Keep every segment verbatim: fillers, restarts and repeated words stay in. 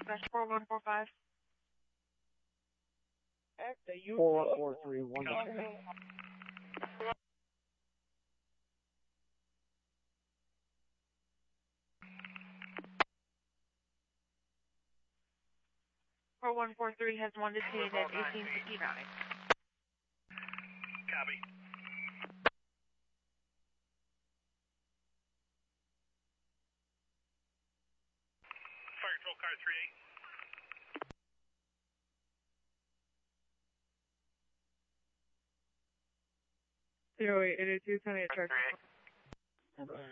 Dispatch four one four five. Four four three one. four one four three has one detained at eighteen fifty-nine. Copy. Fire control car three eight. zero eight eight two, County at Charge. At this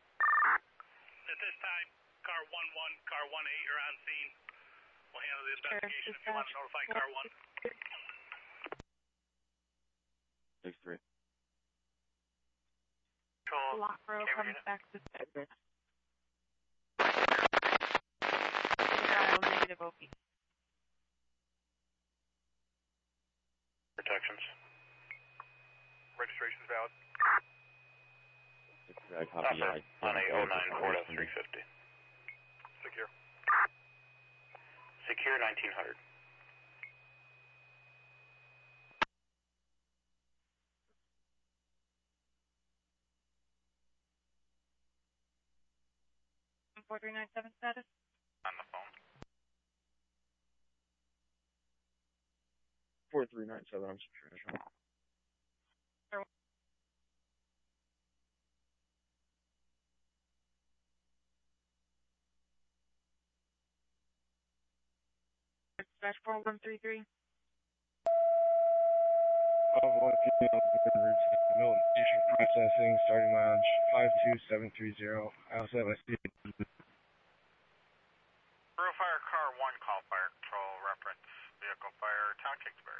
time, car one one, car one eight are on scene. We'll handle the investigation if you want to notify car one. Six three. Control. Lock row comes back to service. Negative O P. Protections. Registration's valid. I copy. Offer on eight oh nine Ford F three fifty. Secure. Secure nineteen hundred. four three nine seven status. On the phone. Four three nine seven. I'm sure. Dispatch four one three three. Of one female routine notification processing starting lounge five two seven three zero. I also have a C. Borough Fire Car one, call fire control, reference vehicle fire, Town Kingsbury.